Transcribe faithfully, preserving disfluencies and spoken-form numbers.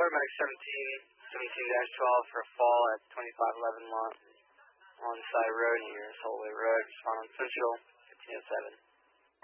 Automatic seventeen, seventeen dash twelve for a fall at twenty-five eleven Lawn, Lawnside Road near Solway Road. Respond on Central, fifteen oh seven.